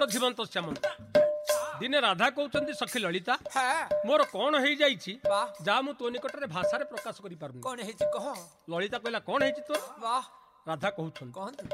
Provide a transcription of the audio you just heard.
ଧୀମନ୍ତ ଶ୍ୟାମନ୍ତ। ଦିନେ ରାଧା କହୁଛନ୍ତି ସଖୀ ଲଳିତା হ্যাঁ ମୋର କଣ ହେଇଯାଇଛି ବାଃ ଯାହା ମୁଁ ତୋ ନିକଟରେ ଭାଷାରେ ପ୍ରକାଶ କରିପାରୁନି। କଣ ହେଇଛି କହ ଲଳିତା କହିଲା କଣ ହେଇଛି ତୋର? ବାଃ ରାଧା କହୁଛନ୍ତି କହନ୍ତୁ